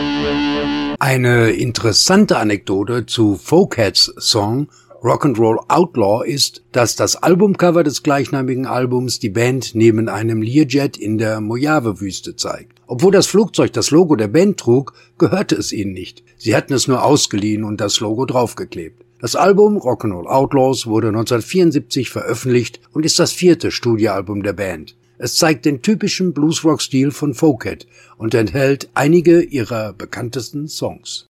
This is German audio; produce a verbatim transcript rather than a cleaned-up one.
Eine interessante Anekdote zu Phocats Song Rock'n'Roll Outlaw ist, dass das Albumcover des gleichnamigen Albums die Band neben einem Learjet in der Mojave-Wüste zeigt. Obwohl das Flugzeug das Logo der Band trug, gehörte es ihnen nicht. Sie hatten es nur ausgeliehen und das Logo draufgeklebt. Das Album Rock'n'Roll Outlaws wurde neunzehnhundertvierundsiebzig veröffentlicht und ist das vierte Studioalbum der Band. Es zeigt den typischen Bluesrock-Stil von Phocat und enthält einige ihrer bekanntesten Songs.